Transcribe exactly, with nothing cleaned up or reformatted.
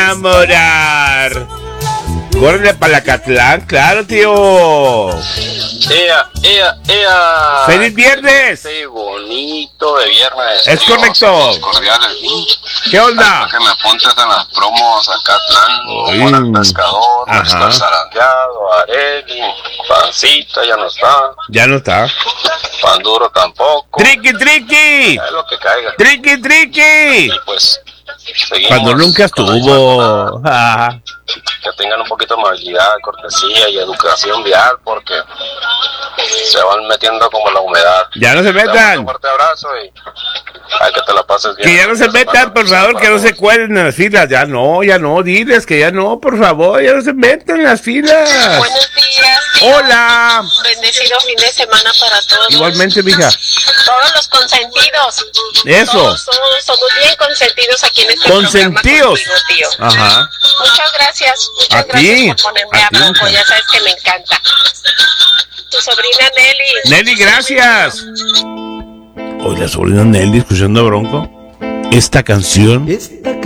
enamorar. Córrele para Lacatlán, claro, tío. Ea, ea, ea. ¡Feliz viernes! Sí, bonito de viernes. Es tío, correcto. Cordiales. ¿Qué onda? Para que me apuntes en las promos Acatlán, Uy. como el pescador, Ajá. está zarandeado, Areli, Pancita ya no está, Ya no está. Pan Duro tampoco. ¡Triqui, triqui! Es lo que caiga. ¡Triqui, triqui! Y pues, seguimos Cuando nunca con la estuvo. Ah. que tengan un poquito de amabilidad, cortesía y educación vial, porque se van metiendo como la humedad. Ya no se Te mando metan. un fuerte abrazo y ay, que te la pases bien. Que ya no se metan, por favor, que no se cuelen en las filas. Ya no, ya no, diles que ya no, por favor, ya no se metan en las filas. Buenos días. Tío. Hola. Bendecido fin de semana para todos. Igualmente, mija. Todos los consentidos. Eso. Todos somos, somos bien consentidos aquí en este Consentidos. programa contigo, tío. Ajá. Muchas gracias. Muchas A gracias ti, por ponerme a a ti, bronco. hija. Ya sabes que me encanta. Tu sobrina Nelly. Nelly, gracias. Hoy la sobrina Nelly escuchando a Bronco. Esta canción. Esta